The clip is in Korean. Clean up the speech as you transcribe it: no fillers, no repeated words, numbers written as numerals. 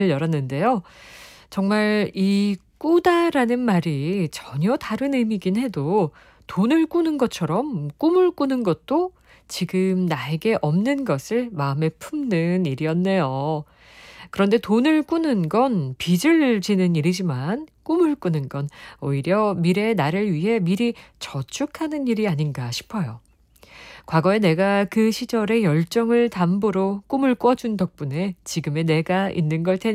열었는데요. 정말 이 꾸다라는 말이 전혀 다른 의미긴 해도 돈을 꾸는 것처럼 꿈을 꾸는 것도 지금 나에게 없는 것을 마음에 품는 일이었네요. 그런데 돈을 꾸는 건 빚을 지는 일이지만 꿈을 꾸는 건 오히려 미래의 나를 위해 미리 저축하는 일이 아닌가 싶어요. 과거에 내가 그 시절의 열정을 담보로 꿈을 꿔준 덕분에 지금의 내가 있는 걸 테니